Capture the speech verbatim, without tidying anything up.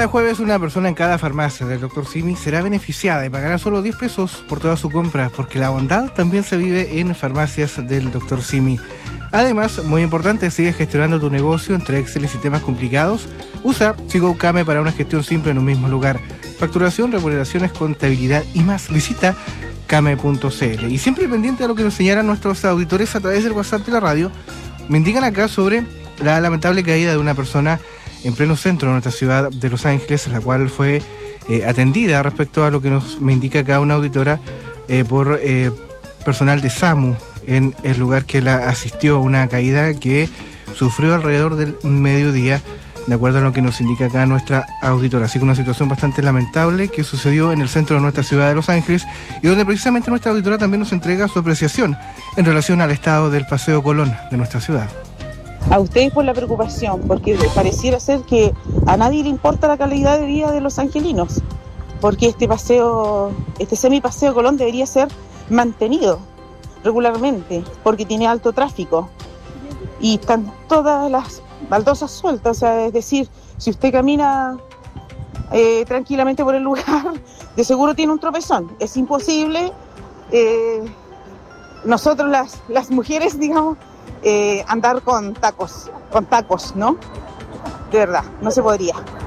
Mañana jueves, una persona en cada farmacia del doctor Simi será beneficiada y pagará solo diez pesos por toda su compra, porque la bondad también se vive en farmacias del doctor Simi. Además, muy importante, sigue gestionando tu negocio entre Excel y sistemas complicados. Usa SigoCame para una gestión simple en un mismo lugar. Facturación, remuneraciones, contabilidad y más. Visita came punto c l. Y siempre pendiente de lo que nos señalan nuestros auditores a través del WhatsApp de la radio, me indican acá sobre la lamentable caída de una persona en pleno centro de nuestra ciudad de Los Ángeles, la cual fue eh, atendida respecto a lo que nos me indica acá una auditora eh, por eh, personal de SAMU en el lugar que la asistió, una caída que sufrió alrededor del mediodía, de acuerdo a lo que nos indica acá nuestra auditora. Así que una situación bastante lamentable que sucedió en el centro de nuestra ciudad de Los Ángeles y donde precisamente nuestra auditora también nos entrega su apreciación en relación al estado del Paseo Colón de nuestra ciudad. A ustedes por la preocupación, porque pareciera ser que a nadie le importa la calidad de vida de los angelinos, porque este paseo, este semipaseo Colón debería ser mantenido regularmente, porque tiene alto tráfico y están todas las baldosas sueltas, o sea, es decir, si usted camina eh, tranquilamente por el lugar, de seguro tiene un tropezón. Es imposible, eh, nosotros las, las mujeres, digamos, Eh, andar con tacos, con tacos, ¿no? De verdad, no se podría.